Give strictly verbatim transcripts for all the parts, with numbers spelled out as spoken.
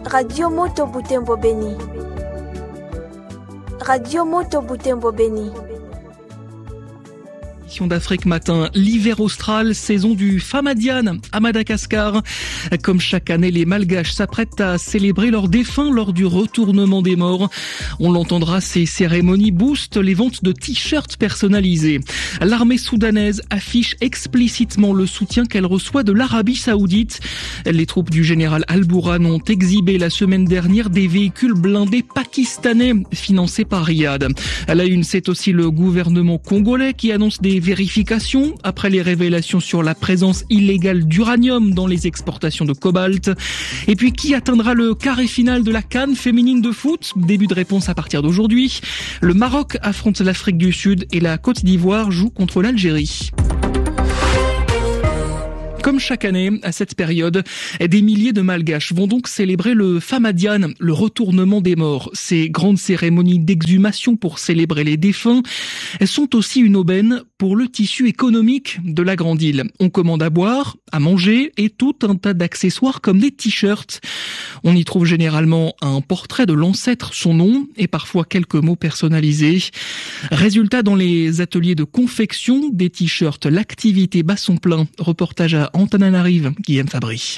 Radio Moto Butembo Beni. Radio Moto Butembo Beni. D'Afrique Matin, l'hiver austral, saison du Famadian à Madagascar. Comme chaque année, les Malgaches s'apprêtent à célébrer leurs défunts lors du retournement des morts. On l'entendra, ces cérémonies boostent les ventes de t-shirts personnalisés. L'armée soudanaise affiche explicitement le soutien qu'elle reçoit de l'Arabie Saoudite. Les troupes du général Al-Bourhan ont exhibé la semaine dernière des véhicules blindés pakistanais financés par Riyad. À la une, c'est aussi le gouvernement congolais qui annonce des vérification après les révélations sur la présence illégale d'uranium dans les exportations de cobalt. Et puis, qui atteindra le carré final de la CAN féminine de foot? Début de réponse à partir d'aujourd'hui. Le Maroc affronte l'Afrique du Sud et la Côte d'Ivoire joue contre l'Algérie. Comme chaque année, à cette période, des milliers de Malgaches vont donc célébrer le Famadian, le retournement des morts. Ces grandes cérémonies d'exhumation pour célébrer les défunts, elles sont aussi une aubaine pour le tissu économique de la grande île. On commande à boire, à manger et tout un tas d'accessoires comme des t-shirts. On y trouve généralement un portrait de l'ancêtre, son nom et parfois quelques mots personnalisés. Résultat, dans les ateliers de confection des t-shirts, l'activité bat son plein. Reportage à Antananarive, Guillaume Fabry.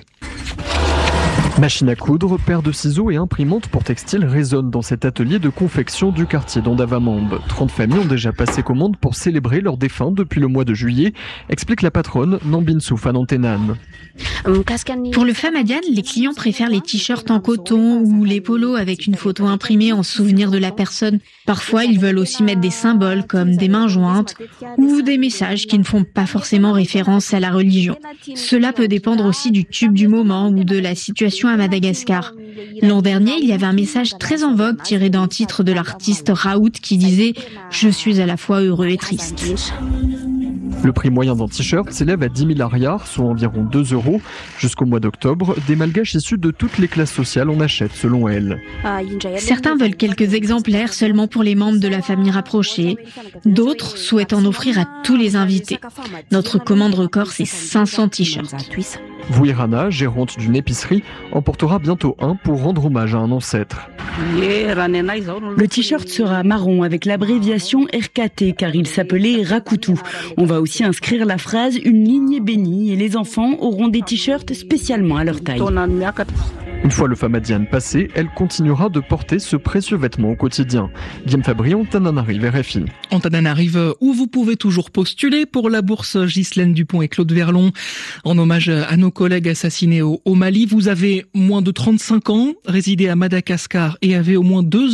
Machine à coudre, paire de ciseaux et imprimante pour textile résonnent dans cet atelier de confection du quartier d'Ondavamambe. trente familles ont déjà passé commande pour célébrer leurs défunts depuis le mois de juillet, explique la patronne Nambin Soufanantenan. Pour le Famadian, les clients préfèrent les t-shirts en coton ou les polos avec une photo imprimée en souvenir de la personne. Parfois, ils veulent aussi mettre des symboles comme des mains jointes ou des messages qui ne font pas forcément référence à la religion. Cela peut dépendre aussi du tube du moment ou de la situation à Madagascar. L'an dernier, il y avait un message très en vogue tiré d'un titre de l'artiste Raoult qui disait « Je suis à la fois heureux et triste ». Le prix moyen d'un t-shirt s'élève à dix mille ariars, soit environ deux euros. Jusqu'au mois d'octobre, des Malgaches issus de toutes les classes sociales en achètent, selon elle. Certains veulent quelques exemplaires seulement pour les membres de la famille rapprochée. D'autres souhaitent en offrir à tous les invités. Notre commande record, c'est cinq cents t-shirts. Vouirana, gérante d'une épicerie, en portera bientôt un pour rendre hommage à un ancêtre. Le t-shirt sera marron avec l'abréviation R K T car il s'appelait Rakutu. On va aussi inscrire la phrase « Une lignée bénie » et les enfants auront des t-shirts spécialement à leur taille. Une fois le Famadian passé, elle continuera de porter ce précieux vêtement au quotidien. Guillaume Fabry, Antananarive, R F I. Antananarive, où vous pouvez toujours postuler pour la bourse Ghislaine Dupont et Claude Verlon. En hommage à nos collègues assassinés au, au Mali, vous avez moins de trente-cinq ans, résidé à Madagascar et avez au moins deux